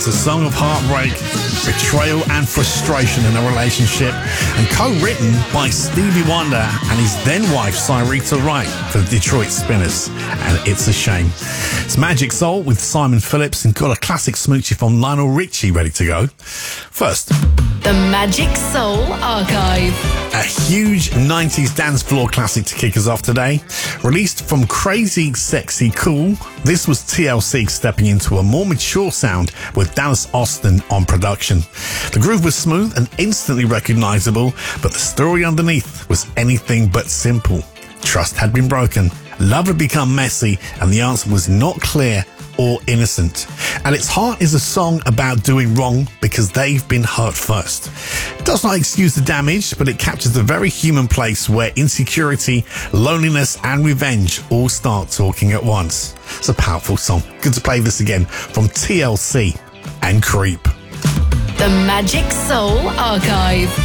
It's a song of heartbreak, betrayal and frustration in a relationship, and co-written by Stevie Wonder and his then-wife Syreeta Wright for the Detroit Spinners, and it's a shame. It's Magic Soul with Simon Phillips, and got a classic smoochie from Lionel Richie ready to go. First, the Magic Soul Archive. A huge 90s dance floor classic to kick us off today. Released from Crazy Sexy Cool, this was TLC stepping into a more mature sound with Dallas Austin on production. The groove was smooth and instantly recognizable, but the story underneath was anything but simple. Trust had been broken, love had become messy, and the answer was not clear or innocent. At its heart is a song about doing wrong because they've been hurt first. It does not excuse the damage, but it captures a very human place where insecurity, loneliness and revenge all start talking at once. It's a powerful song. Good to play this again from TLC and Creep. The Magic Soul Archive.